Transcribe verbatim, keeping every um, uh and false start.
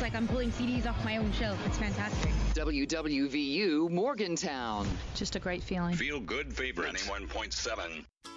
like I'm pulling C Ds off my own shelf. It's fantastic. W W V U Morgantown. Just a great feeling. Feel good favorite. ninety-one point seven.